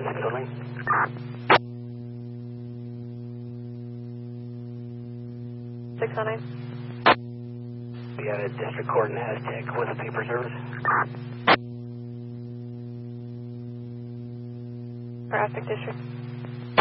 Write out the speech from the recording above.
building. We got a district court in Aztec with a paper service. For Aztec District.